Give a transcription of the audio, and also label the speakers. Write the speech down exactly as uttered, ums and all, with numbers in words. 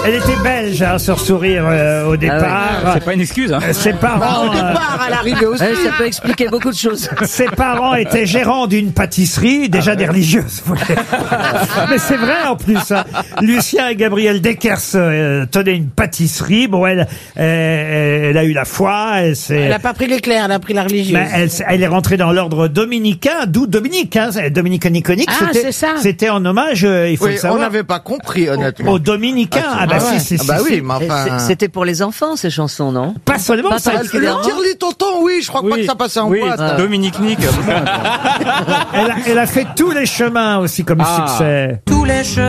Speaker 1: Elle était belge, hein, sur Sourire euh, au départ.
Speaker 2: C'est pas une excuse. Hein.
Speaker 1: Euh, Ses parents,
Speaker 3: Au départ, à l'arrivée aussi.
Speaker 4: Ouais, ça peut expliquer beaucoup de choses.
Speaker 1: euh, ses parents étaient gérants d'une pâtisserie, déjà
Speaker 2: Ah
Speaker 1: des religieuses. vous voyez. Mais c'est vrai en plus. Hein. Lucien et Gabrielle Deckers euh, tenaient une pâtisserie. Bon, elle, euh, elle a eu la foi. Elle, s'est-
Speaker 3: Elle n'a pas pris l'éclair, elle a pris la religieuse.
Speaker 1: Ben, elle, elle est rentrée dans l'ordre dominicain, d'où Dominique, hein, Dominique Niconique.
Speaker 3: Ah,
Speaker 1: c'était-
Speaker 3: c'est ça.
Speaker 1: C'était en hommage, euh, il faut
Speaker 5: Oui,
Speaker 1: le
Speaker 5: on
Speaker 1: savoir,
Speaker 5: n'avait pas compris, honnêtement.
Speaker 1: aux dominicains. Ah, bah
Speaker 5: Ah ouais.
Speaker 1: si, si,
Speaker 5: Ah bah
Speaker 1: si,
Speaker 5: oui,
Speaker 1: si.
Speaker 5: mais
Speaker 4: Et
Speaker 5: enfin...
Speaker 4: c'est- C'était pour les enfants, ces chansons, non?
Speaker 1: Pas seulement
Speaker 4: Pas
Speaker 1: ça.
Speaker 4: particulièrement.
Speaker 5: Tire-les tonton, oui, je crois pas que ça passait en
Speaker 2: oui,
Speaker 5: boîte.
Speaker 2: Dominique Nick.
Speaker 1: Elle a, elle a fait tous les chemins aussi comme
Speaker 2: Ah.
Speaker 1: succès.
Speaker 6: Tous les chemins.